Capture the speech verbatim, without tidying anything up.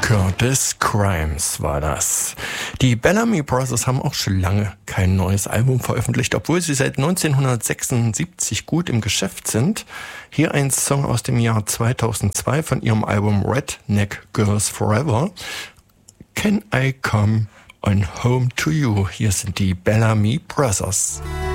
Curtis Grimes war das. Die Bellamy Brothers haben auch schon lange kein neues Album veröffentlicht, obwohl sie seit neunzehnhundertsechsundsiebzig gut im Geschäft sind. Hier ein Song aus dem Jahr zweitausendzwei von ihrem Album Redneck Girls Forever. Can I Come on Home to You? Hier sind die Bellamy Brothers.